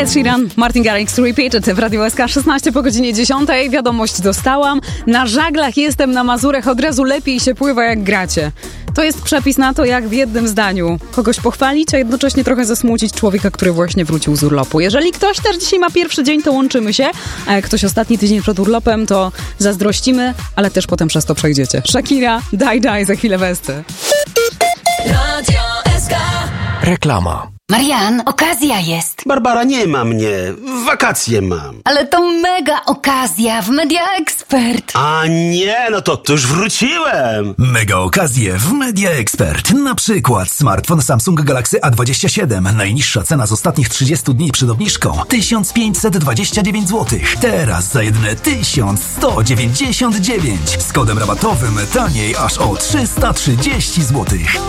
Ed Sheeran, Martin Garrix Repeated w Radio SK 16 po godzinie 10. Wiadomość dostałam. Na żaglach jestem, na Mazurach od razu lepiej się pływa jak gracie. To jest przepis na to, jak w jednym zdaniu kogoś pochwalić, a jednocześnie trochę zasmucić człowieka, który właśnie wrócił z urlopu. Jeżeli ktoś też dzisiaj ma pierwszy dzień, to łączymy się, a jak ktoś ostatni tydzień przed urlopem, to zazdrościmy, ale też potem przez to przejdziecie. Shakira, Die, za chwilę Westy. Radio SK. Reklama. Marian, okazja jest. Barbara, nie ma mnie. Wakacje mam. Ale to mega okazja w Media Expert. A nie, no to już wróciłem. Mega okazje w Media Expert. Na przykład smartfon Samsung Galaxy A27. Najniższa cena z ostatnich 30 dni przed obniżką 1529 zł. Teraz za jedyne 1199. Z kodem rabatowym taniej aż o 330 zł.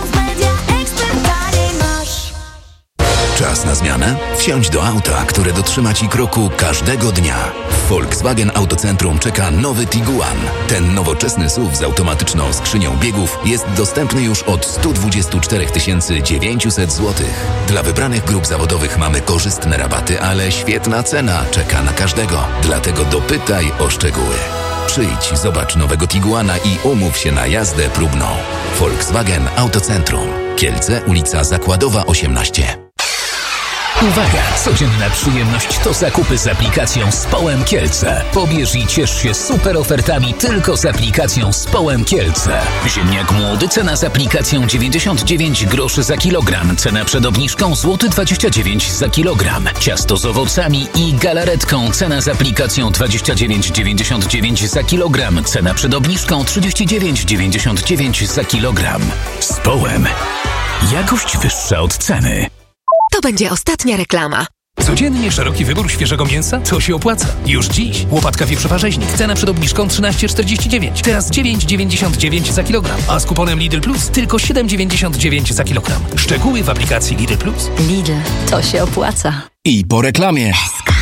Czas na zmianę? Wsiądź do auta, które dotrzyma Ci kroku każdego dnia. W Volkswagen Autocentrum czeka nowy Tiguan. Ten nowoczesny SUV z automatyczną skrzynią biegów jest dostępny już od 124 900 zł. Dla wybranych grup zawodowych mamy korzystne rabaty, ale świetna cena czeka na każdego. Dlatego dopytaj o szczegóły. Przyjdź, zobacz nowego Tiguana i umów się na jazdę próbną. Volkswagen Autocentrum. Kielce, ulica Zakładowa 18. Uwaga! Codzienna przyjemność to zakupy z aplikacją Społem Kielce. Pobierz i ciesz się super ofertami tylko z aplikacją Społem Kielce. Ziemniak młody, cena z aplikacją 99 groszy za kilogram. Cena przed obniżką złoty 29 za kilogram. Ciasto z owocami i galaretką. Cena z aplikacją 29,99 za kilogram. Cena przed obniżką 39,99 za kilogram. Społem. Jakość wyższa od ceny. To będzie ostatnia reklama. Codziennie szeroki wybór świeżego mięsa? To się opłaca. Już dziś. Łopatka wieprzoparzeźnik. Cena przed obniżką 13,49. Teraz 9,99 za kilogram. A z kuponem Lidl Plus tylko 7,99 za kilogram. Szczegóły w aplikacji Lidl Plus. Lidl, to się opłaca. I po reklamie.